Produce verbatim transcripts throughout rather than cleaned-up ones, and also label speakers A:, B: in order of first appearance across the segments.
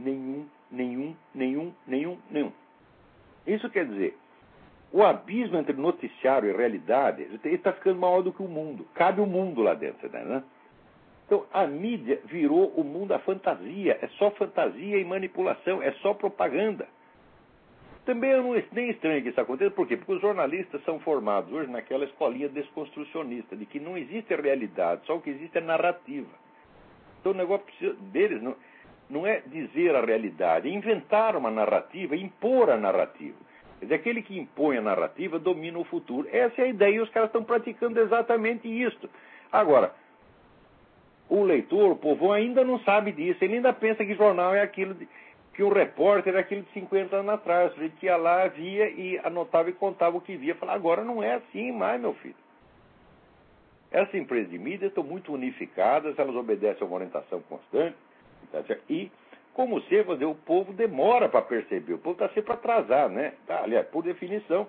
A: nenhum, nenhum, nenhum, nenhum, nenhum. Isso quer dizer, o abismo entre noticiário e realidade está ficando maior do que o mundo. Cabe o mundo lá dentro, né? Então, a mídia virou o mundo da fantasia. É só fantasia e manipulação. É só propaganda. Também eu não é nem estranho que isso aconteça. Por quê? Porque os jornalistas são formados hoje naquela escolinha desconstrucionista, de que não existe realidade, só o que existe é narrativa. Então, o negócio deles não, não é dizer a realidade, é inventar uma narrativa, impor a narrativa. Quer dizer, aquele que impõe a narrativa domina o futuro. Essa é a ideia e os caras estão praticando exatamente isso. Agora, o leitor, o povão, ainda não sabe disso. Ele ainda pensa que jornal é aquilo, de, que o repórter é aquilo de cinquenta anos atrás. A gente ia lá, via e anotava e contava o que via. Falava, agora não é assim mais, meu filho. Essas empresas de mídia estão muito unificadas, elas obedecem a uma orientação constante. Tá certo? E, como sempre, o povo demora para perceber. O povo está sempre atrasado, né? Tá, aliás, por definição.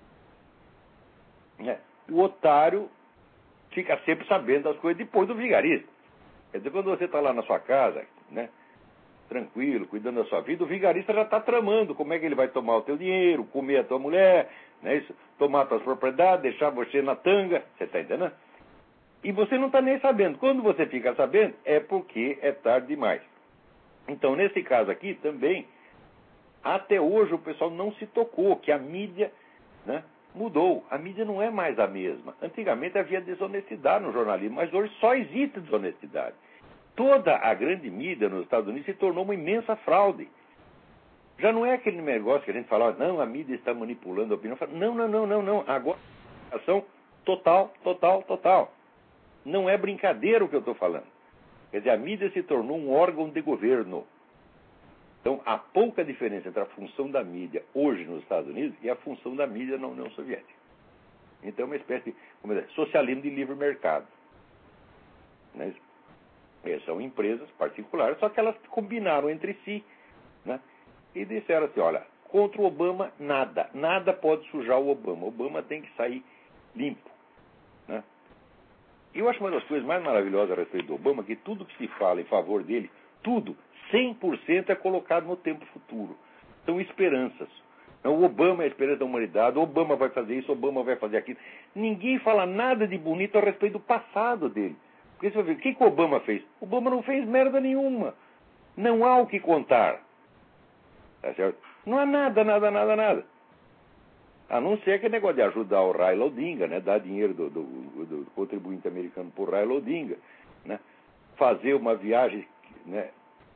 A: Né? O otário fica sempre sabendo das coisas depois do vigarista. Quer dizer, quando você está lá na sua casa, né, tranquilo, cuidando da sua vida, o vigarista já está tramando como é que ele vai tomar o teu dinheiro, comer a tua mulher, né, isso, tomar as tuas propriedades, deixar você na tanga, você está entendendo? E você não está nem sabendo. Quando você fica sabendo, é porque é tarde demais. Então, nesse caso aqui, também, até hoje o pessoal não se tocou que a mídia, né, mudou. A mídia não é mais a mesma. Antigamente havia desonestidade no jornalismo, mas hoje só existe desonestidade. Toda a grande mídia nos Estados Unidos se tornou uma imensa fraude. Já não é aquele negócio que a gente fala, não, a mídia está manipulando a opinião. Não, não, não, não, não. Agora é ação total, total, total. Não é brincadeira o que eu estou falando. Quer dizer, a mídia se tornou um órgão de governo. Então, há pouca diferença entre a função da mídia hoje nos Estados Unidos e a função da mídia na União Soviética. Então, é uma espécie de como dizer, socialismo de livre mercado. Né? São empresas particulares, só que elas combinaram entre si, né? E disseram assim, olha, contra o Obama, nada. Nada pode sujar o Obama. O Obama tem que sair limpo. Né? E eu acho uma das coisas mais maravilhosas a respeito do Obama, que tudo que se fala em favor dele, tudo, cem por cento é colocado no tempo futuro. São esperanças. O Obama é a esperança da humanidade, o Obama vai fazer isso, o Obama vai fazer aquilo. Ninguém fala nada de bonito a respeito do passado dele. Porque você vai ver, o que, que o Obama fez? O Obama não fez merda nenhuma. Não há o que contar. Tá certo? Não há nada, nada, nada, nada. A não ser que negócio de ajudar o Raila Odinga, né? Dar dinheiro do, do, do, do contribuinte americano para o Raila Odinga, né? Fazer uma viagem, né,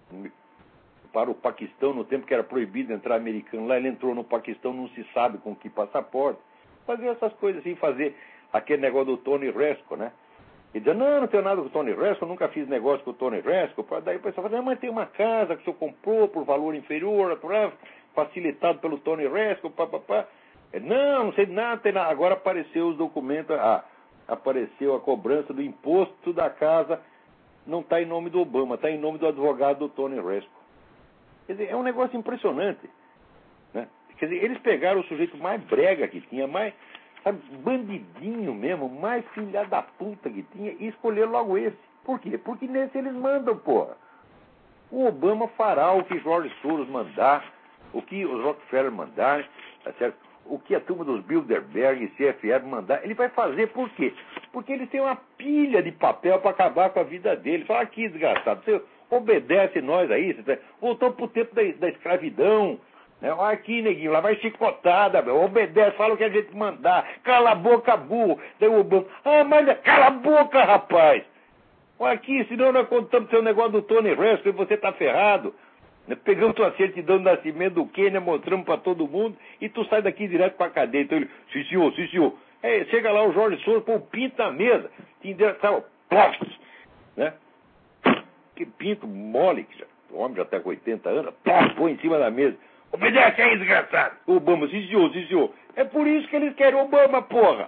A: para o Paquistão no tempo que era proibido entrar americano lá, ele entrou no Paquistão, não se sabe com que passaporte. Fazer essas coisas assim, fazer aquele negócio do Tony Resco, né? E dizer, não, não tenho nada com o Tony Resco, eu nunca fiz negócio com o Tony Resco. Daí o pessoal fala, não, mas tem uma casa que o senhor comprou por valor inferior, facilitado pelo Tony Resco, papapá. Não, não sei de nada, tem nada. Agora apareceu os documentos, ah, apareceu a cobrança do imposto da casa, não está em nome do Obama, está em nome do advogado do Tony Resco. Quer dizer, é um negócio impressionante. Né? Quer dizer, eles pegaram o sujeito mais brega que tinha, mais, sabe, bandidinho mesmo, mais filha da puta que tinha, e escolheram logo esse. Por quê? Porque nesse eles mandam, porra. O Obama fará o que George Soros mandar, o que os Rockefeller mandarem, tá certo? O que a turma dos Bilderberg e C F R mandar, ele vai fazer por quê? Porque ele tem uma pilha de papel para acabar com a vida dele. Fala aqui, desgraçado, você obedece nós aí, você voltou pro tempo da, da escravidão. Né? Olha aqui, neguinho, lá vai chicotada, meu. Obedece, fala o que a gente mandar. Cala a boca, burro. Daí o Obama, ah, mas cala a boca, rapaz. Olha aqui, senão nós contamos seu negócio do Tony Resco e você tá ferrado. Pegamos tua certidão de nascimento do Quênia, mostramos para todo mundo e tu sai daqui direto para a cadeia. Então ele, sim senhor, sim senhor. É, chega lá o Jorge Soros, põe o pinto na mesa, te endereçava, plof, né? Que pinto mole, que já, o homem já está com oitenta anos, plof, põe em cima da mesa. Obedece aí, desgraçado. Obama, sim senhor, sim senhor. É por isso que eles querem Obama, porra.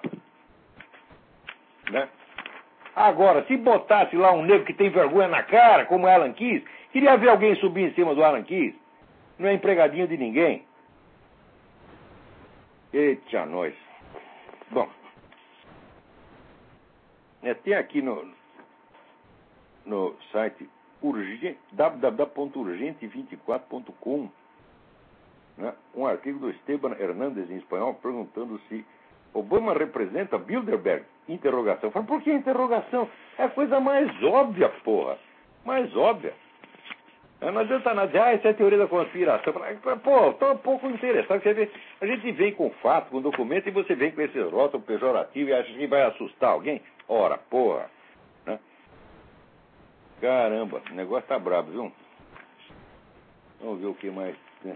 A: Né? Agora, se botasse lá um negro que tem vergonha na cara, como Alan Keyes, queria ver alguém subir em cima do Alan Keyes. Não é empregadinho de ninguém. Eita, nós. Bom, é, tem aqui no, no site urgente, w w w ponto urgente vinte e quatro ponto com, né, um artigo do Esteban Hernández em espanhol perguntando se Obama representa Bilderberg? Interrogação. Fala, por que interrogação? É a coisa mais óbvia, porra. Mais óbvia. Não adianta nada. Ah, essa é a teoria da conspiração. Pô, estou um pouco interessado. Você vê, a gente vem com fato, com documento, e você vem com esse rótulo pejorativo e acha que vai assustar alguém? Ora, porra. Né? Caramba, o negócio tá brabo, viu? Vamos ver o que mais, né,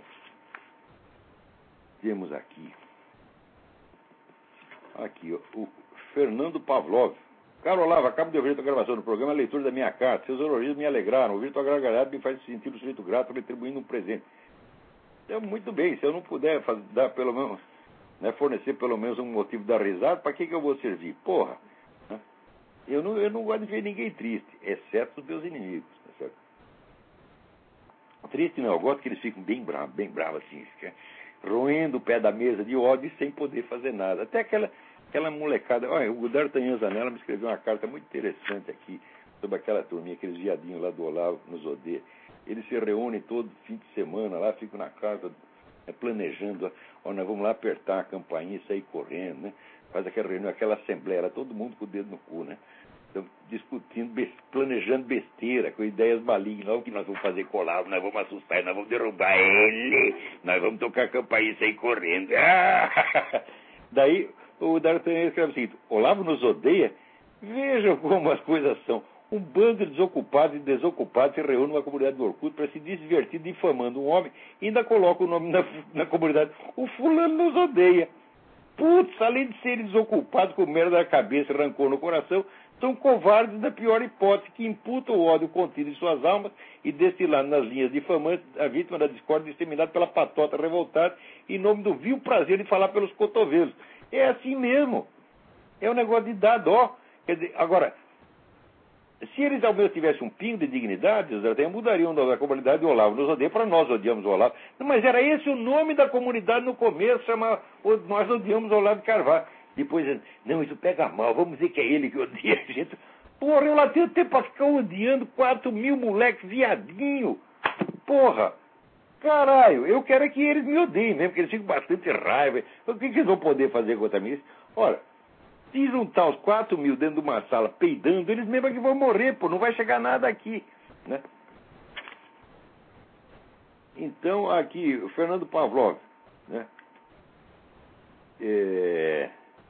A: temos aqui. Aqui, ó, o Fernando Pavlov. Caro Olavo, acabo de ouvir a tua gravação do programa, a leitura da minha carta. Seus elogios me alegraram. Ouvir tua gargalhada me faz sentir o sujeito grato, retribuindo um presente. Então, muito bem, se eu não puder fazer, dar pelo menos, né, fornecer pelo menos um motivo da risada, para que, que eu vou servir? Porra! Né? Eu, não, eu não gosto de ver ninguém triste, exceto os meus inimigos. Tá certo? Triste não, eu gosto que eles ficam bem bravos, bem bravos assim, roendo o pé da mesa de ódio sem poder fazer nada. Até aquela... Aquela molecada, olha, o D'Artagnan Zanella me escreveu uma carta muito interessante aqui sobre aquela turminha, aqueles viadinhos lá do Olavo nos odeia. Eles se reúnem todo fim de semana lá, ficam na casa é, planejando, ó, nós vamos lá apertar a campainha e sair correndo, né? Faz aquela reunião, aquela assembleia, todo mundo com o dedo no cu, né? Então, discutindo, be planejando besteira, com ideias malignas, não, o que nós vamos fazer colado, nós vamos assustar, nós vamos derrubar ele, nós vamos tocar a campainha e sair correndo. Ah! Daí o D'Artagnan escreve o seguinte: Olavo nos odeia? Vejam como as coisas são. Um bando de desocupados e desocupados se reúne numa comunidade do Orkut para se divertir difamando um homem e ainda coloca o nome na, na comunidade. O fulano nos odeia. Putz, além de serem desocupados com merda na cabeça e rancor no coração, são covardes da pior hipótese, que imputam o ódio contido em suas almas e destilando nas linhas difamantes a vítima da discórdia disseminada pela patota revoltada em nome do vil prazer de falar pelos cotovelos. É assim mesmo. É um negócio de dar dó. Quer dizer, agora, se eles ao menos tivessem um pingo de dignidade, eles até mudariam da comunidade do Olavo nos odeia para nós odiamos o Olavo. Mas era esse o nome da comunidade no começo, chama, nós odiamos o Olavo de Carvalho. Depois, não, isso pega mal, vamos dizer que é ele que odeia a gente. Porra, eu lá tenho tempo para ficar odiando quatro mil moleques viadinho. Porra. Caralho, eu quero é que eles me odeiem mesmo, porque eles ficam bastante raiva. O que, que eles vão poder fazer contra mim? Ora, se juntar os quatro mil dentro de uma sala peidando, eles mesmo é que vão morrer, pô, não vai chegar nada aqui, né? Então, aqui, o Fernando Pavlov, né? É...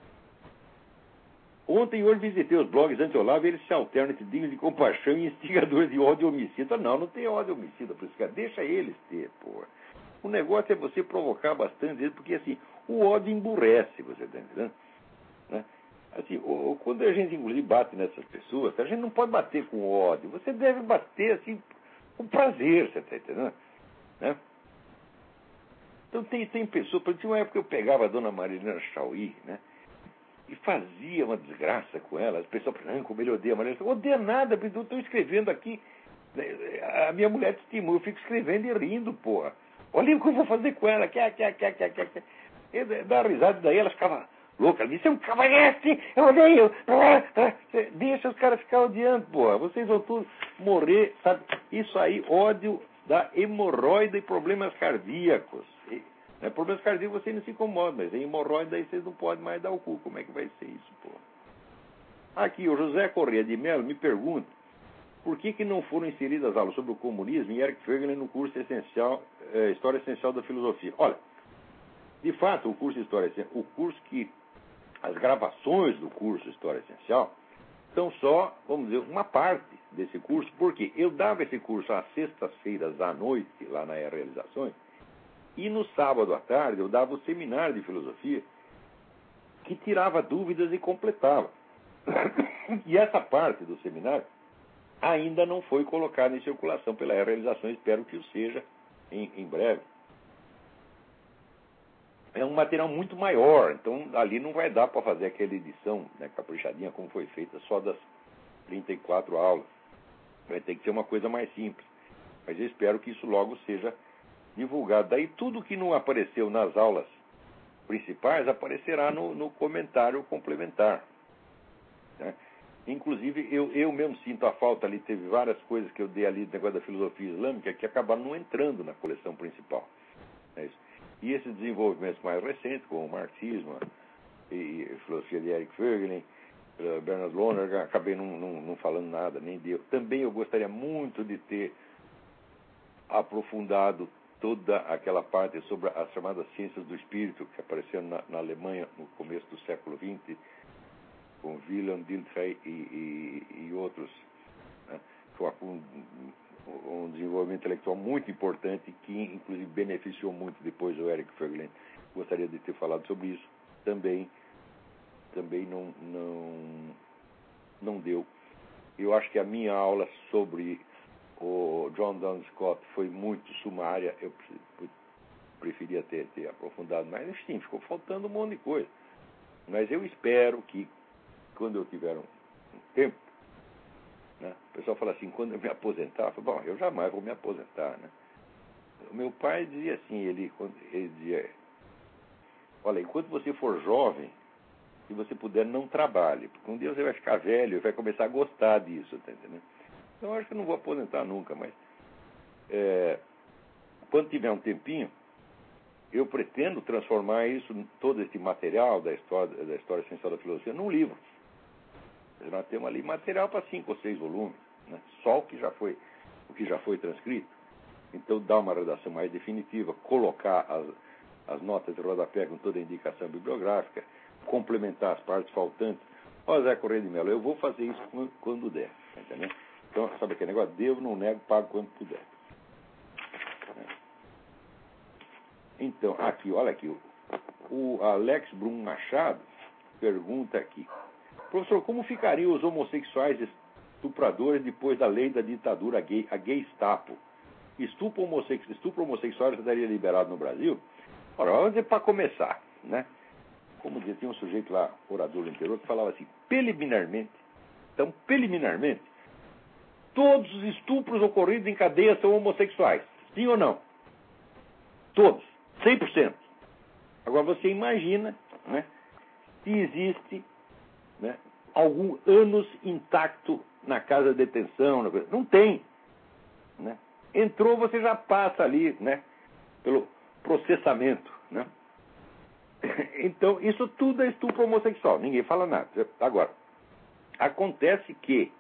A: Ontem e hoje visitei os blogs anti-Olavo e eles se alternam entre dignos de compaixão e instigadores de ódio e homicida. Não, não tem ódio e homicida por isso, cara. Deixa eles ter, porra. O negócio é você provocar bastante eles, porque assim, o ódio emburrece, você tá entendendo? Né? Assim, o, quando a gente, inclusive, bate nessas pessoas, a gente não pode bater com ódio. Você deve bater, assim, com prazer, você tá entendendo? Né? Então tem, tem pessoas, por exemplo, tinha uma época que eu pegava a dona Marilena Chauí, né? E fazia uma desgraça com ela. As pessoas falavam, ah, como ele odeia a Marilena. Eu odeio nada, eu estou escrevendo aqui. A minha mulher testemunha, eu fico escrevendo e rindo, porra. Olha o que eu vou fazer com ela. Quer, quer, quer, quer, quer. Eu dava risada, daí ela ficava louca. Ela disse, é um cavalhete, eu odeio. Deixa os caras ficar odiando, porra. Vocês vão todos morrer, sabe? Isso aí, ódio da hemorroida e problemas cardíacos. É, problemas cardíacos você não se incomoda, mas em hemorroida aí vocês não podem mais dar o cu. Como é que vai ser isso, pô? Aqui, o José Corrêa de Mello me pergunta por que, que não foram inseridas aulas sobre o comunismo em Eric Fögelen no curso essencial, é, História Essencial da Filosofia. Olha, de fato, o curso História o curso que as gravações do curso História Essencial são só, vamos dizer, uma parte desse curso, porque eu dava esse curso às sextas-feiras à noite, lá na Realizações, e no sábado à tarde eu dava o seminário de filosofia que tirava dúvidas e completava. E essa parte do seminário ainda não foi colocada em circulação pela Realização, espero que o seja em, em breve. É um material muito maior, então ali não vai dar para fazer aquela edição, né, caprichadinha como foi feita só das trinta e quatro aulas. Vai ter que ser uma coisa mais simples. Mas eu espero que isso logo seja divulgado. Daí tudo que não apareceu nas aulas principais aparecerá no, no comentário complementar, né? Inclusive, eu, eu mesmo sinto a falta ali, teve várias coisas que eu dei ali do negócio da filosofia islâmica que acabaram não entrando na coleção principal. É isso. E esses desenvolvimentos mais recentes, como o marxismo e a filosofia de Eric Voegelin, Bernard Lohner, acabei não, não, não falando nada, nem deu. Também eu gostaria muito de ter aprofundado toda aquela parte sobre as chamadas ciências do espírito, que apareceram na, na Alemanha no começo do século vinte, com Wilhelm Dilthey e, e, e outros, né? Foi um, um desenvolvimento intelectual muito importante, que inclusive beneficiou muito depois o Eric Voegelin. Gostaria de ter falado sobre isso. Também, também não, não, não deu. Eu acho que a minha aula sobre o John Duns Scott foi muito sumária. Eu preferia ter, ter aprofundado mais. Enfim, ficou faltando um monte de coisa. Mas eu espero que, quando eu tiver um, um tempo, né, o pessoal fala assim, quando eu me aposentar, eu falo, bom, eu jamais vou me aposentar, né? O meu pai dizia assim, ele, ele dizia, olha, enquanto você for jovem, se você puder, não trabalhe, porque um dia você vai ficar velho e vai começar a gostar disso, tá entendendo? Então, eu acho que eu não vou aposentar nunca, mas é, quando tiver um tempinho, eu pretendo transformar isso, todo esse material da história, da história essencial da filosofia, num livro. Nós temos ali material para cinco ou seis volumes, né? Só o que já foi, o que já foi transcrito. Então, dar uma redação mais definitiva, colocar as, as notas de rodapé com toda a indicação bibliográfica, complementar as partes faltantes. Ó, Zé Correia de Mello, eu vou fazer isso quando, quando der, tá entendendo? Então, sabe aquele negócio? Devo, não nego, pago quando puder. Então, aqui, olha aqui, o, o Alex Brum Machado pergunta aqui, professor, como ficariam os homossexuais estupradores depois da lei da ditadura gay, a Gestapo? Estupro, homossex, estupro homossexual já estaria liberado no Brasil? Ora, vamos dizer para começar, né? Como dizia, tinha um sujeito lá, orador do interior, que falava assim, preliminarmente, então, preliminarmente, todos os estupros ocorridos em cadeia são homossexuais. Sim ou não? Todos. cem por cento. Agora, você imagina, né, se existe, né, algum ânus intacto na casa de detenção. Não tem. Né? Entrou, você já passa ali, né, pelo processamento. Né? Então, isso tudo é estupro homossexual. Ninguém fala nada. Agora, acontece que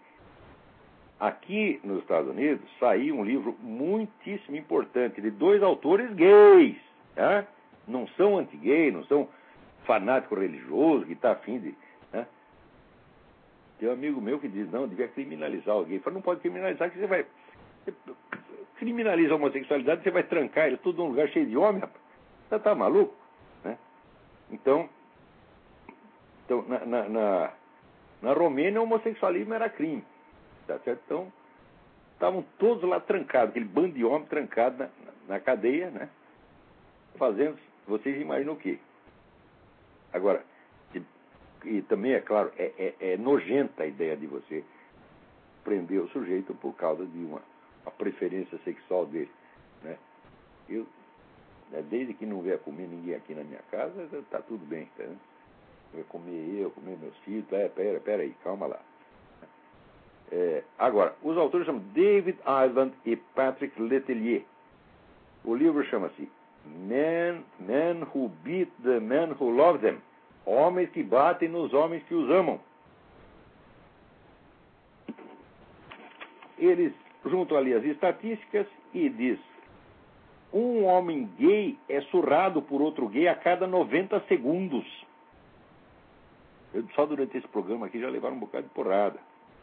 A: aqui nos Estados Unidos saiu um livro muitíssimo importante de dois autores gays. Tá? Não são anti-gay, não são fanático religioso que está afim de... Né? Tem um amigo meu que diz, não, devia criminalizar o gay. Fala, não pode criminalizar, que você vai... Você criminaliza a homossexualidade, você vai trancar ele tudo num lugar cheio de homem, rapaz. Você tá maluco? Né? Então, então na, na, na, na Romênia, o homossexualismo era crime. Tá certo? Então, estavam todos lá trancados, aquele bando de homem trancado na, na cadeia, né? Fazendo, vocês imaginam o quê? Agora, e, e também, é claro, é, é, é nojenta a ideia de você prender o sujeito por causa de uma, uma preferência sexual dele, né? Eu, né, desde que não vier comer ninguém aqui na minha casa, tá tudo bem, tá? Vai comer eu, comer meus filhos, é, pera, pera aí, calma lá. É, agora, os autores chamam David Ireland e Patrick Letellier. O livro chama-se Men, Men Who Beat the Men Who Love Them. Homens que batem nos homens que os amam. Eles juntam ali as estatísticas e diz: um homem gay é surrado por outro gay a cada noventa segundos. Eu, só durante esse programa aqui já levaram um bocado de porrada.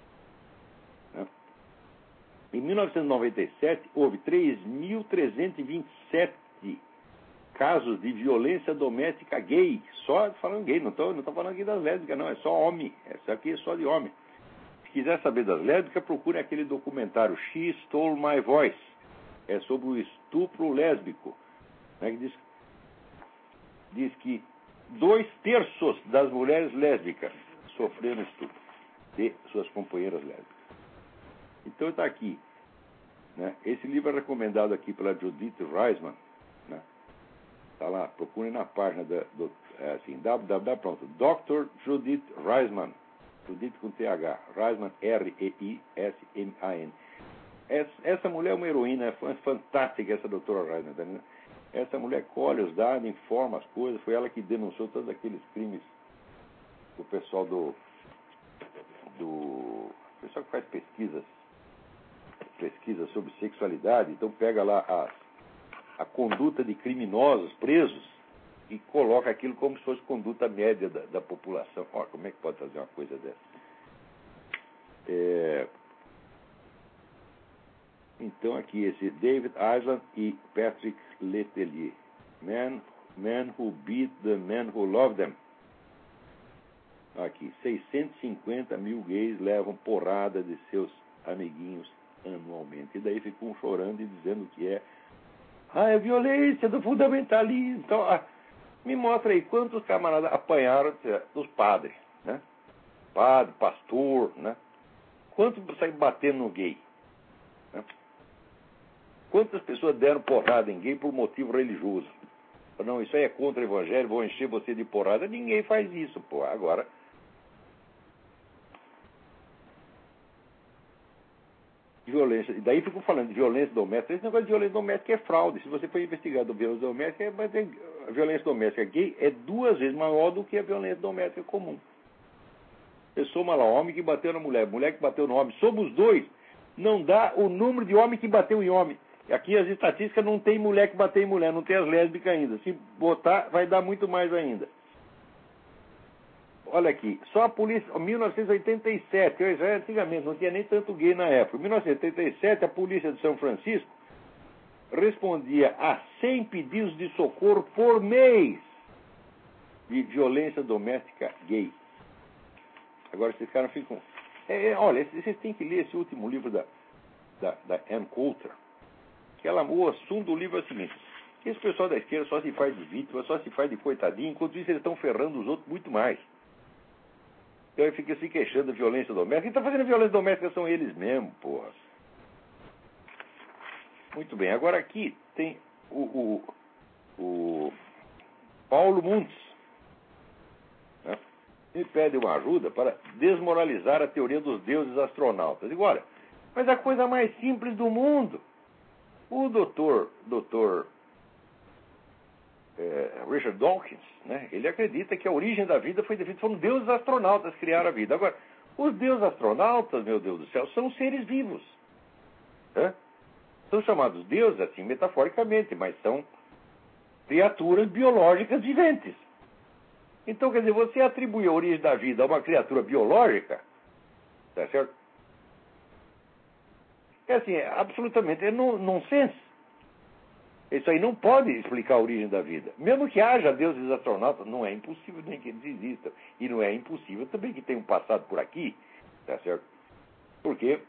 A: Em mil novecentos e noventa e sete, houve três mil trezentos e vinte e sete casos de violência doméstica gay. Só falando gay, não estou não tô falando aqui das lésbicas, não. É só homem. Essa aqui é só de homem. Se quiser saber das lésbicas, procure aquele documentário She Stole My Voice. É sobre o estupro lésbico. Né, que diz, diz que dois terços das mulheres lésbicas sofreram estupro de suas companheiras lésbicas. Então está aqui, né? Esse livro é recomendado aqui pela Judith Reisman, né? Está lá, procure na página da, do, é assim, www. doutor Judith Reisman Rudito com T H. Reisman, R E I S M A N. Essa, essa mulher é uma heroína, é fantástica, essa doutora Reisman. Tá, né? Essa mulher colhe os dados, informa as coisas. Foi ela que denunciou todos aqueles crimes do pessoal do... do pessoal que faz pesquisas, pesquisas sobre sexualidade. Então pega lá a, a conduta de criminosos presos e coloca aquilo como se fosse conduta média da, da população. Olha, como é que pode fazer uma coisa dessa? É... Então aqui esse David Island e Patrick Letelier. Men, men who beat the men who love them. Aqui, seiscentos e cinquenta mil gays levam porrada de seus amiguinhos anualmente. E daí ficam chorando e dizendo que é ah, é violência do fundamentalismo. Então, ah, me mostra aí quantos camaradas apanharam dos padres, né? Padre, pastor, né? Quantos saem batendo no gay? Né? Quantas pessoas deram porrada em gay por motivo religioso? Não, isso aí é contra o evangelho, vou encher você de porrada. Ninguém faz isso, pô. Agora, violência, e daí ficam falando de violência doméstica. Esse negócio de violência doméstica é fraude. Se você for investigar a violência doméstica, é, a violência doméstica gay é duas vezes maior do que a violência doméstica comum. Você soma lá, homem que bateu na mulher, mulher que bateu no homem, soma os dois, não dá o número de homem que bateu em homem. Aqui as estatísticas não tem mulher que bateu em mulher, não tem as lésbicas ainda. Se botar, vai dar muito mais ainda. Olha aqui, só a polícia, mil novecentos e oitenta e sete, eu, antigamente não tinha nem tanto gay na época. Em mil novecentos e oitenta e sete, a polícia de São Francisco respondia a cem pedidos de socorro por mês de violência doméstica gay. Agora esses caras ficam... É, é, olha, vocês têm que ler esse último livro da, da, da Ann Coulter, que ela, o assunto do livro é o seguinte: esse pessoal da esquerda só se faz de vítima, só se faz de coitadinho, enquanto isso eles estão ferrando os outros muito mais. Então ele fica se queixando de violência doméstica. Quem está fazendo violência doméstica são eles mesmos, porra. Muito bem, agora aqui tem o, o, o Paulo Muntz, né? Ele pede uma ajuda para desmoralizar a teoria dos deuses astronautas. Digo, olha, mas a coisa mais simples do mundo. O doutor, doutor é, Richard Dawkins, né, ele acredita que a origem da vida foi devido, foram deuses astronautas que criaram a vida. Agora, os deuses astronautas, meu Deus do céu, são seres vivos. Né? São chamados deuses, assim, metaforicamente, mas são criaturas biológicas viventes. Então, quer dizer, você atribui a origem da vida a uma criatura biológica, tá certo? É assim, é absolutamente é nonsense. Isso aí não pode explicar a origem da vida. Mesmo que haja deuses astronautas, não é impossível nem que eles existam. E não é impossível também que tenham passado por aqui, tá certo? Porque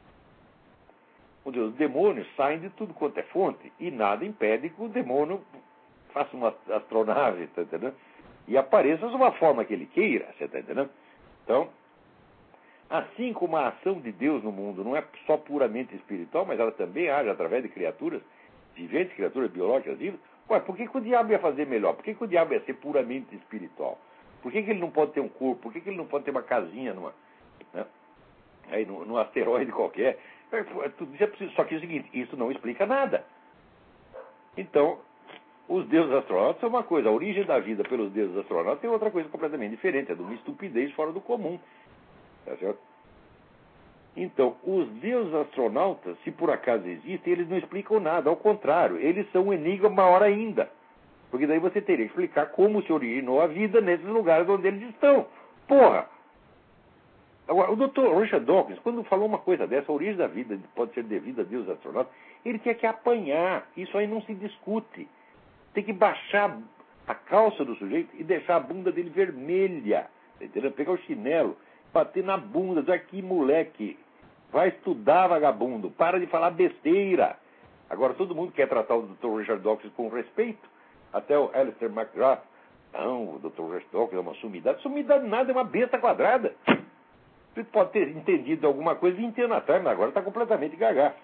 A: os demônios saem de tudo quanto é fonte e nada impede que o demônio faça uma astronave, tá entendendo? E apareça de uma forma que ele queira, você tá entendendo? Então, assim como a ação de Deus no mundo não é só puramente espiritual, mas ela também age através de criaturas viventes, criaturas biológicas vivas, ué, por que, que o diabo ia fazer melhor? Por que, que o diabo ia ser puramente espiritual? Por que, que ele não pode ter um corpo? Por que, que ele não pode ter uma casinha numa, né, aí, num, num asteroide qualquer? É, tudo isso é preciso. Só que é o seguinte, isso não explica nada. Então, os deuses astronautas são uma coisa, a origem da vida pelos deuses astronautas é outra coisa completamente diferente, é de uma estupidez fora do comum. Tá certo? Então, os deuses astronautas, se por acaso existem, eles não explicam nada. Ao contrário, eles são um enigma maior ainda. Porque daí você teria que explicar como se originou a vida nesses lugares onde eles estão. Porra! Agora, o doutor Richard Dawkins, quando falou uma coisa dessa, a origem da vida pode ser devida a deuses astronautas, ele tinha que apanhar. Isso aí não se discute. Tem que baixar a calça do sujeito e deixar a bunda dele vermelha. Entendeu? Pegar o chinelo, bater na bunda, dizer aqui, moleque, vai estudar, vagabundo, para de falar besteira. Agora, todo mundo quer tratar o doutor Richard Dawkins com respeito, até o Alistair McGrath. Não, o doutor Richard Dawkins é uma sumidade. Sumidade nada, é uma besta quadrada. Você pode ter entendido alguma coisa vinte anos atrás, mas agora está completamente gaga.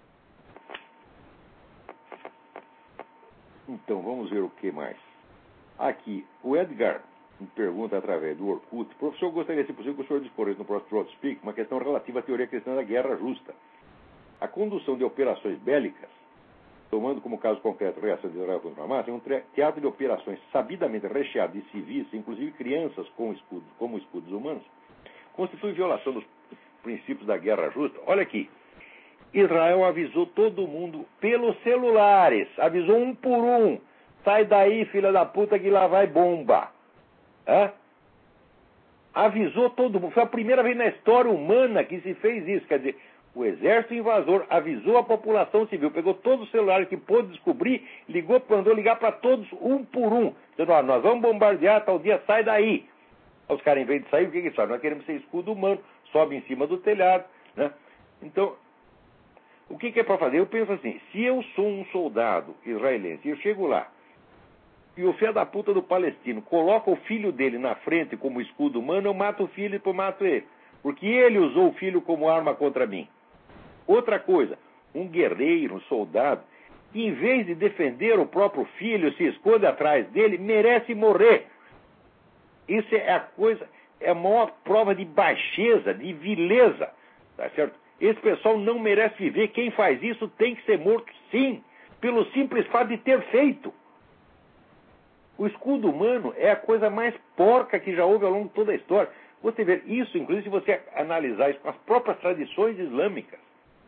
A: Então, vamos ver o que mais. Aqui, o Edgar me pergunta através do Orkut: professor, gostaria, se possível, que o senhor discorresse no próximo Throat Speak uma questão relativa à teoria cristã da guerra justa. A condução de operações bélicas, tomando como caso concreto a reação de Israel contra o Hamas, é um teatro de operações sabidamente recheado de civis, inclusive crianças com escudos, como escudos humanos, constitui violação dos princípios da guerra justa. Olha aqui, Israel avisou todo mundo pelos celulares, avisou um por um: sai daí, filha da puta, que lá vai bomba. Hã? Avisou todo mundo. Foi a primeira vez na história humana que se fez isso. Quer dizer, o exército invasor avisou a população civil, pegou todos os celulares que pôde descobrir, ligou, mandou ligar para todos um por um, dizendo: ó, nós vamos bombardear tal dia, sai daí. Os caras, em vez de sair, o que que eles fazem? Nós queremos ser escudo humano, sobe em cima do telhado, né? Então, o que que é para fazer? Eu penso assim: se eu sou um soldado israelense e eu chego lá e o filho da puta do palestino coloca o filho dele na frente como escudo humano, eu mato o filho e depois mato ele, porque ele usou o filho como arma contra mim. Outra coisa, um guerreiro, um soldado, que em vez de defender o próprio filho, se esconde atrás dele, merece morrer. Isso é a coisa, é a maior prova de baixeza, de vileza, tá certo? Esse pessoal não merece viver. Quem faz isso tem que ser morto, sim, pelo simples fato de ter feito. O escudo humano é a coisa mais porca que já houve ao longo de toda a história. Você vê isso, inclusive, se você analisar isso com as próprias tradições islâmicas.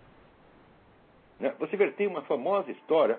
A: Você vê, tem uma famosa história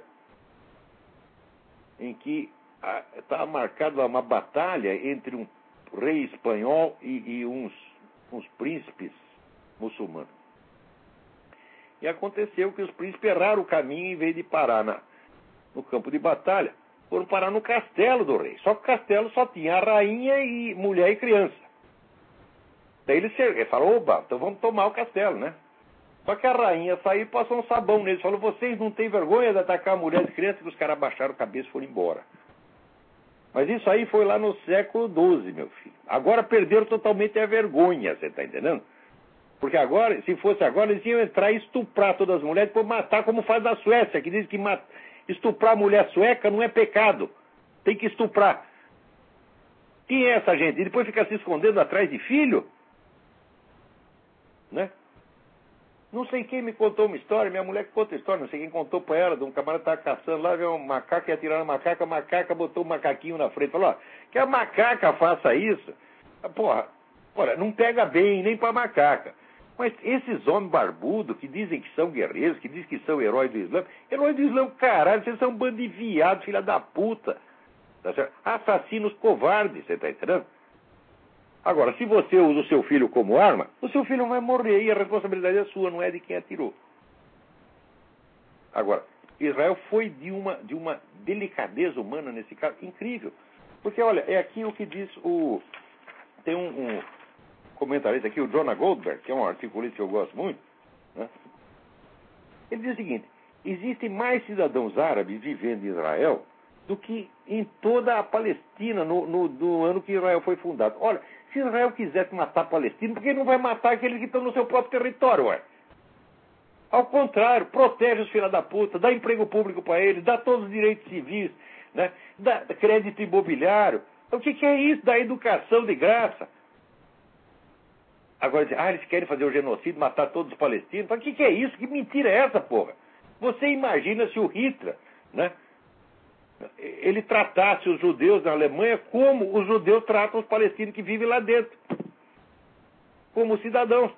A: em que está marcada uma batalha entre um rei espanhol e, e uns, uns príncipes muçulmanos. E aconteceu que os príncipes erraram o caminho, em vez de parar na, no campo de batalha, foram parar no castelo do rei. Só que o castelo só tinha a rainha e mulher e criança. Daí ele, ele falou: oba, então vamos tomar o castelo, né? Só que a rainha saiu e passou um sabão neles. Falou: vocês não têm vergonha de atacar a mulher e criança? Que os caras abaixaram a cabeça e foram embora. Mas isso aí foi lá no século doze, meu filho. Agora perderam totalmente a vergonha, você está entendendo? Porque agora, se fosse agora, eles iam entrar e estuprar todas as mulheres, depois matar, como faz na Suécia, que diz que mat... estuprar a mulher sueca não é pecado. Tem que estuprar. Quem é essa gente? E depois fica se escondendo atrás de filho? Né? Não sei quem me contou uma história, minha mulher que conta a história, não sei quem contou para ela, de um camarada que estava caçando lá, veio um macaco, ia atirar na macaca, a macaca botou o macaquinho na frente, falou: ó, que a macaca faça isso. Porra, olha, não pega bem nem para macaca. Mas esses homens barbudos que dizem que são guerreiros, que dizem que são heróis do Islã, heróis do Islã, caralho, vocês são um bando de viado, filha da puta. Tá certo? Assassinos covardes, você está entendendo? Agora, se você usa o seu filho como arma, o seu filho vai morrer e a responsabilidade é sua, não é de quem atirou. Agora, Israel foi de uma, de uma delicadeza humana nesse caso incrível. Porque, olha, é aqui o que diz o... Tem um, um comentarista aqui, o Jonah Goldberg, que é um articulista que eu gosto muito, né? Ele diz o seguinte: existem mais cidadãos árabes vivendo em Israel do que em toda a Palestina no, no, no ano que Israel foi fundado. Olha, se Israel quisesse matar palestinos, por que não vai matar aqueles que estão no seu próprio território, ué? Ao contrário, protege os filhos da puta, dá emprego público para eles, dá todos os direitos civis, né? Dá crédito imobiliário. O que, que é isso? Dá educação de graça. Agora, ah, eles querem fazer o genocídio, matar todos os palestinos. O que, que é isso? Que mentira é essa, porra? Você imagina se o Hitler, né, ele tratasse os judeus na Alemanha como os judeus tratam os palestinos que vivem lá dentro, como cidadãos.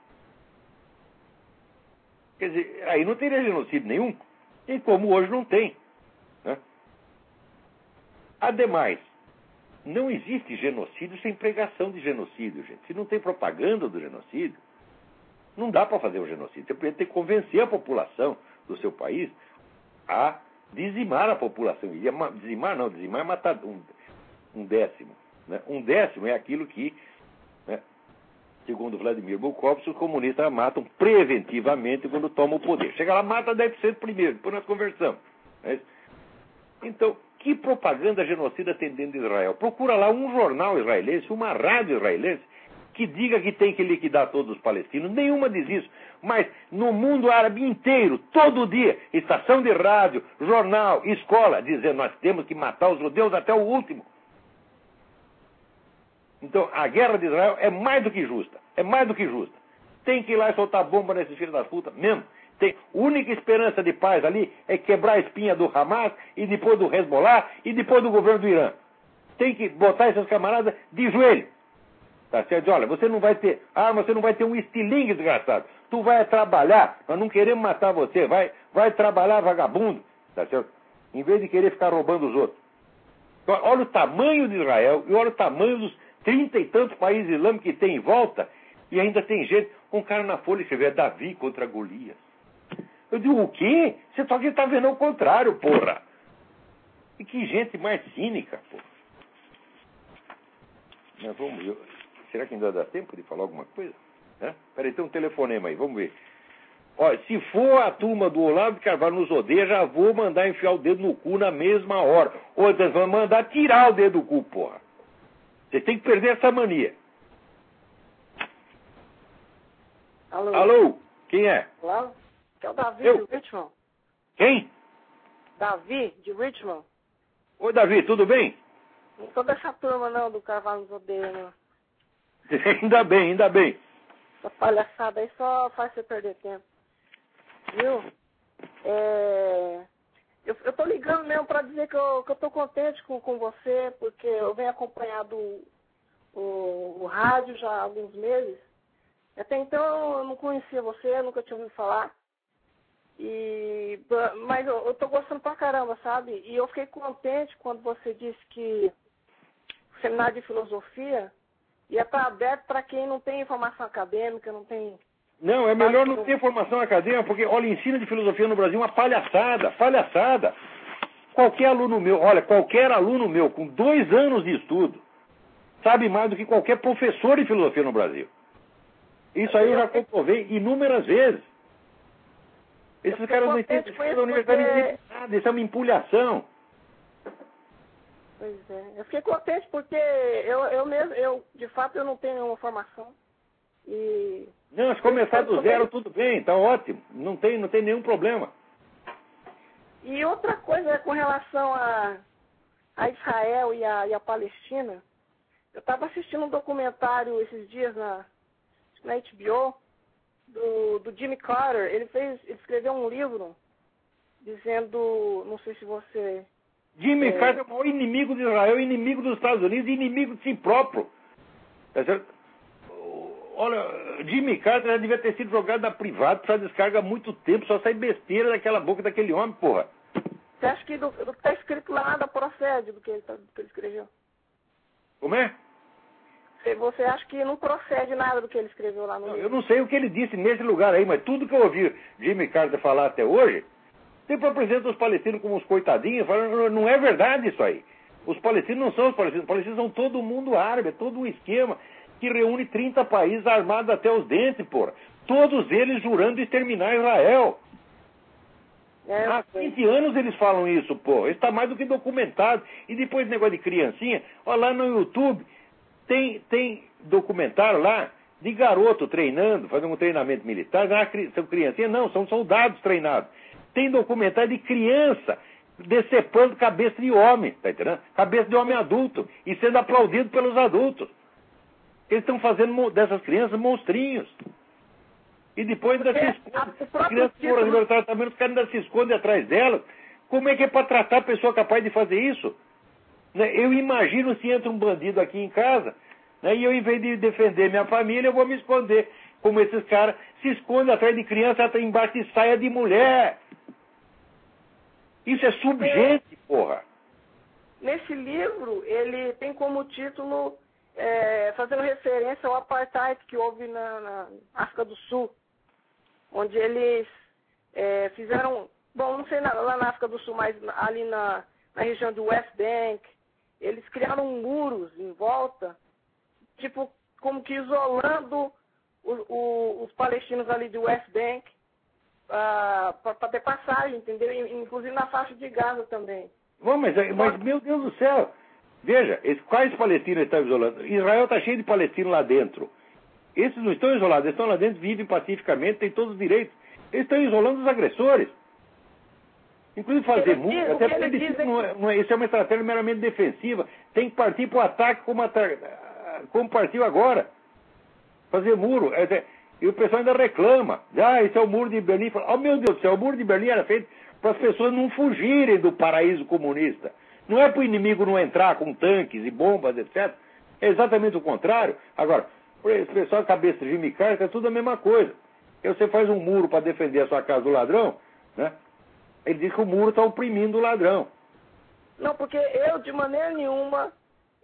A: Quer dizer, aí não teria genocídio nenhum, e como hoje não tem, né? Ademais, não existe genocídio sem pregação de genocídio, gente. Se não tem propaganda do genocídio, não dá para fazer um genocídio. Você precisa ter que convencer a população do seu país a dizimar a população. Dizimar não, dizimar é matar um, um décimo. Né? Um décimo é aquilo que, né, segundo Vladimir Bukovsky, os comunistas matam preventivamente quando tomam o poder. Chega lá, mata dez por cento primeiro, depois nós conversamos. Né? Então, que propaganda genocida tem dentro de Israel? Procura lá um jornal israelense, uma rádio israelense, que diga que tem que liquidar todos os palestinos. Nenhuma diz isso. Mas no mundo árabe inteiro, todo dia, estação de rádio, jornal, escola, dizendo nós temos que matar os judeus até o último. Então, a guerra de Israel é mais do que justa. É mais do que justa. Tem que ir lá e soltar bomba nesses filhos das putas mesmo. Tem, a única esperança de paz ali é quebrar a espinha do Hamas e depois do Hezbollah e depois do governo do Irã. Tem que botar esses camaradas de joelho. Tá certo? Olha, você não vai ter arma, você não vai ter um estilingue desgraçado. Tu vai trabalhar, nós não queremos matar você. Vai, vai trabalhar vagabundo. Tá certo? Em vez de querer ficar roubando os outros. Então, olha o tamanho de Israel e olha o tamanho dos trinta e tantos países islâmicos que tem em volta. E ainda tem gente, um cara na folha escreveu Davi contra Golias. Eu digo, o quê? Você só que está vendo o contrário, porra. E que gente mais cínica, porra. Mas vamos ver. Será que ainda dá tempo de falar alguma coisa? É? Peraí, tem um telefonema aí, vamos ver. Olha, se for a turma do Olavo de Carvalho nos odeia, já vou mandar enfiar o dedo no cu na mesma hora. Ou eles vão mandar tirar o dedo do cu, porra. Você tem que perder essa mania.
B: Alô?
A: Alô? Quem é?
B: Alô? Que é o Davi
A: Eu?
B: de Richmond.
A: Quem?
B: Davi de Richmond.
A: Oi, Davi, tudo bem?
B: Não sou dessa turma, não, do Carvalho nos odeia, não.
A: Ainda bem, ainda bem.
B: Essa palhaçada aí só faz você perder tempo. Viu? É... Eu, eu tô ligando mesmo pra dizer que eu, que eu tô contente com, com você, porque eu venho acompanhando o, o, o rádio já há alguns meses. Até então eu não conhecia você, nunca tinha ouvido falar. E, mas eu, eu tô gostando pra caramba, sabe? E eu fiquei contente quando você disse que o seminário de filosofia ia estar aberto para quem não tem informação acadêmica, não tem...
A: Não, é melhor não ter formação acadêmica, porque, olha, ensino de filosofia no Brasil é uma palhaçada, palhaçada. Qualquer aluno meu, olha, qualquer aluno meu com dois anos de estudo sabe mais do que qualquer professor de filosofia no Brasil. Isso aí eu já comprovei inúmeras vezes. Esses caras não entendem da universidade, não entendem nada, isso é uma empulhação.
B: Pois é. Eu fiquei contente porque eu, eu mesmo, eu, de fato, eu não tenho nenhuma formação. E...
A: Não, se começar do zero, tudo bem, tá ótimo. Não tem, não tem nenhum problema.
B: E outra coisa com relação a, a Israel e a, e a Palestina, eu estava assistindo um documentário esses dias na, na H B O do, do Jimmy Carter. Ele fez, ele escreveu um livro dizendo, não sei se você...
A: Jimmy
B: é...
A: Carter é o maior inimigo de Israel, inimigo dos Estados Unidos e inimigo de si próprio. Tá certo? Olha, Jimmy Carter já devia ter sido jogado na privada para descarga há muito tempo, só sai besteira daquela boca daquele homem, porra.
B: Você acha que do, do que está escrito lá nada procede do que, ele, do que ele escreveu?
A: Como é?
B: Você, você acha que não procede nada do que ele escreveu lá no
A: Não,
B: livro?
A: eu não sei o que ele disse nesse lugar aí, mas tudo que eu ouvi Jimmy Carter falar até hoje, sempre apresenta os palestinos como uns coitadinhos, falando, não é verdade isso aí. Os palestinos não são os palestinos, os palestinos são todo mundo árabe, é todo um esquema que reúne trinta países armados até os dentes, porra. Todos eles jurando exterminar Israel.
B: É,
A: Há vinte anos eles falam isso, pô. Isso está mais do que documentado. E depois negócio de criancinha, olha lá no YouTube, tem, tem documentário lá de garoto treinando, fazendo um treinamento militar. Não são criancinhas, não, são soldados treinados. Tem documentário de criança decepando cabeça de homem, tá entendendo? Cabeça de homem adulto e sendo aplaudido pelos adultos. Eles estão fazendo dessas crianças monstrinhos. E depois ainda se escondem. As crianças foram libertar tratamento, os caras ainda se escondem atrás delas. Como é que é para tratar a pessoa capaz de fazer isso? Eu imagino se entra um bandido aqui em casa, né, e eu, em vez de defender minha família, eu vou me esconder. Como esses caras se escondem atrás de criança, até embaixo de saia de mulher. Isso é subgente, porra.
B: Nesse livro, ele tem como título... É, fazendo referência ao apartheid que houve na, na África do Sul, onde eles é, fizeram, bom, não sei na, lá na África do Sul, mas ali na, na região do West Bank, eles criaram muros em volta, tipo, como que isolando o, o, os palestinos ali do West Bank uh, para ter passagem, entendeu? Inclusive na faixa de Gaza também.
A: Bom, mas, mas meu Deus do céu, veja, quais palestinos estão isolando? Israel está cheio de palestinos lá dentro. Esses não estão isolados, eles estão lá dentro, vivem pacificamente, têm todos os direitos. Eles estão isolando os agressores. Inclusive fazer muro, até porque diz, não é, não é, isso é uma estratégia meramente defensiva. Tem que partir para o ataque como, como partiu agora. Fazer muro. É, e o pessoal ainda reclama. Ah, esse é o muro de Berlim. Oh, meu Deus do céu, o muro de Berlim era feito para as pessoas não fugirem do paraíso comunista. Não é para o inimigo não entrar com tanques e bombas, etcétera. É exatamente o contrário. Agora, esse pessoal, cabeça de Jimmy Carter, é tudo a mesma coisa. E você faz um muro para defender a sua casa do ladrão, né? Ele diz que o muro está oprimindo o ladrão.
B: Não, porque eu, de maneira nenhuma,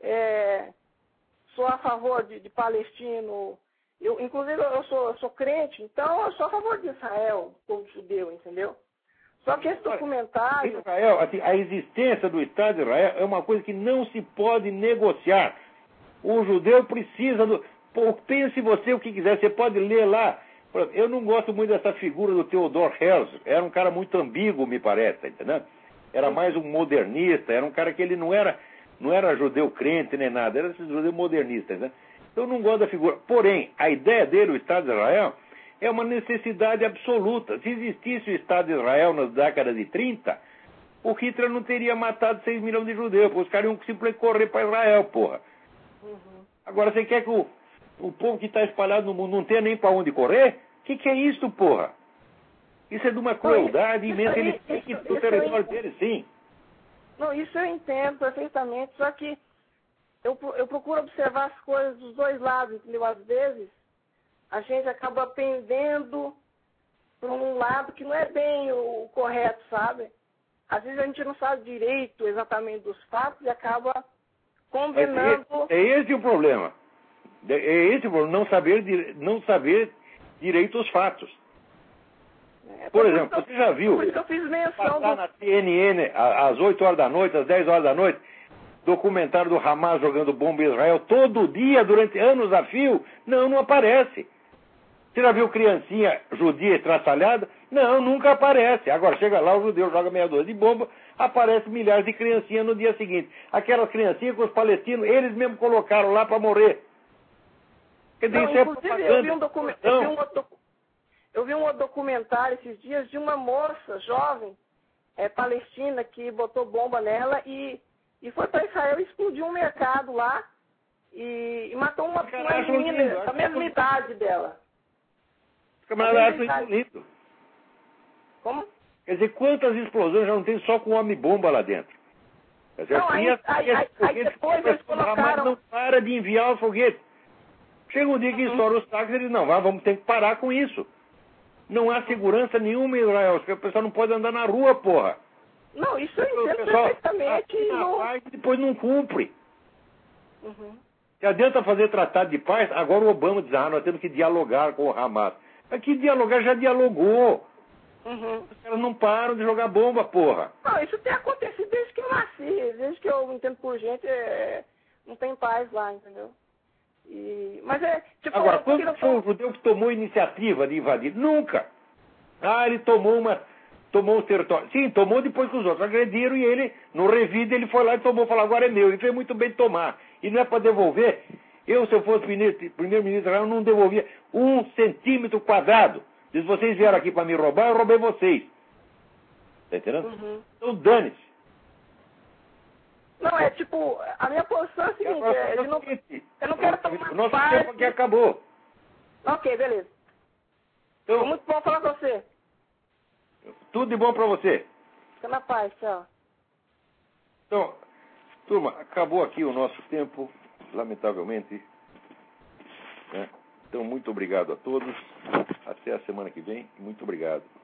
B: é, sou a favor de, de palestino. Eu, inclusive, eu sou, eu sou crente, então eu sou a favor de Israel, povo judeu, entendeu? Só que esse documentário...
A: Israel, assim, a existência do Estado de Israel é uma coisa que não se pode negociar. O judeu precisa do... Pô, pense você o que quiser, você pode ler lá. Eu não gosto muito dessa figura do Theodor Herzl. Era um cara muito ambíguo, me parece, entendeu? Era mais um modernista, era um cara que ele não era, não era judeu crente nem nada, era esses judeus modernistas, né? Então eu não gosto da figura. Porém, a ideia dele, o Estado de Israel, é uma necessidade absoluta. Se existisse o Estado de Israel nas décadas de trinta, o Hitler não teria matado seis milhões de judeus, porque os caras iam simplesmente correr para Israel, porra. Uhum. Agora, você quer que o, o povo que está espalhado no mundo não tenha nem para onde correr? O que, que é isso, porra? Isso é de uma crueldade
B: não,
A: imensa.
B: Ele
A: tem que ir para o território dele, sim.
B: Não, isso eu entendo perfeitamente, só que eu, eu procuro observar as coisas dos dois lados, entendeu? Às vezes, a gente acaba pendendo para um lado que não é bem o, o correto, sabe? Às vezes a gente não sabe direito exatamente dos fatos e acaba condenando...
A: É, é, é esse o problema. É esse o problema, não saber, não saber direito os fatos.
B: É,
A: por exemplo,
B: eu,
A: você já viu
B: por isso que eu fiz menção
A: passar
B: do...
A: na C N N às oito horas da noite, às dez horas da noite, documentário do Hamas jogando bomba em Israel todo dia, durante anos a fio? Não, não aparece. Você já viu criancinha judia estraçalhada? Não, nunca aparece. Agora chega lá, o judeu joga meia dúzia de bomba, aparece milhares de criancinhas no dia seguinte. Aquelas criancinhas que os palestinos, eles mesmos colocaram lá para morrer. Quer dizer,
B: não,
A: isso é
B: inclusive,
A: propaganda.
B: eu vi um documentário... Eu vi um outro... Eu vi um documentário esses dias de uma moça jovem, é, palestina, que botou bomba nela e, e foi para Israel e explodiu um mercado lá e, e matou uma, uma menina da mesma idade dela.
A: Os camaradas acham isso lindo.
B: Como?
A: Quer dizer, quantas explosões já não tem só com homem-bomba lá dentro? Quer dizer,
B: não, aí, aí, aí, aí depois eles colocaram...
A: não para de enviar os foguetes. Chega um dia que estoura os táxis e eles não, vamos ter que parar com isso. Não há segurança nenhuma em Israel. O pessoal não pode andar na rua, porra.
B: Não, isso eu entendo perfeitamente.
A: E
B: não...
A: paz, depois não cumpre.
B: Uhum.
A: Se adianta fazer tratado de paz, agora o Obama diz, ah, nós temos que dialogar com o Hamas. Aqui dialogar já dialogou.
B: Uhum.
A: Os caras não param de jogar bomba, porra.
B: Não, isso tem acontecido desde que eu nasci. Desde que eu entendo por gente, é... não tem paz lá, entendeu? E... Mas é... Tipo,
A: agora, quando foi o judeu que tomou a iniciativa de invadir? Nunca. Ah, ele tomou uma... Tomou o território. Sim, tomou depois que os outros agrediram e ele, no revide, ele foi lá e tomou. Falou, agora é meu. E fez muito bem de tomar. E não é para devolver. Eu, se eu fosse primeiro-ministro, eu não devolvia um centímetro quadrado. Se vocês vieram aqui para me roubar, eu roubei vocês. Tá entendendo? Uhum. Então dane-se.
B: Não, é tipo, a minha posição é a seguinte, é, eu, não, eu não quero tomar
A: nosso
B: parte...
A: tempo aqui acabou.
B: Ok, beleza.
A: Então,
B: muito bom falar com você.
A: Tudo de bom para você.
B: Fica na paz, tchau.
A: Então, turma, acabou aqui o nosso tempo, lamentavelmente. Né? Então, muito obrigado a todos. Até a semana que vem. Muito obrigado.